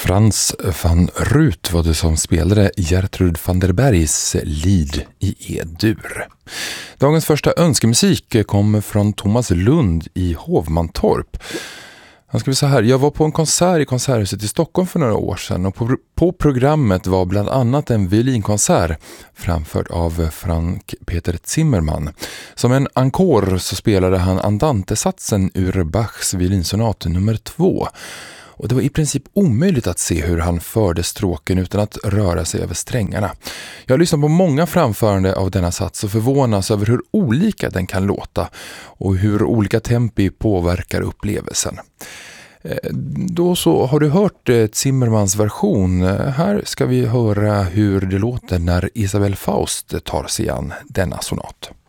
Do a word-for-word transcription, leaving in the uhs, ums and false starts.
Frans van Ruut var det som spelade Gertrud van der Bergs Lied i E-dur. Dagens första önskemusik kommer från Thomas Lund i Hovmantorp. Han skriver så här: jag var på en konsert i Konserthuset i Stockholm för några år sedan och på, på programmet var bland annat en violinkonsert framförd av Frank Peter Zimmermann. Som en encore så spelade han Andante-satsen ur Bachs violinsonat nummer två. Och det var i princip omöjligt att se hur han förde stråken utan att röra sig över strängarna. Jag har lyssnat på många framförande av denna sats och förvånas över hur olika den kan låta och hur olika tempi påverkar upplevelsen. Då så har du hört Zimmermans version. Här ska vi höra hur det låter när Isabelle Faust tar sig an denna sonat.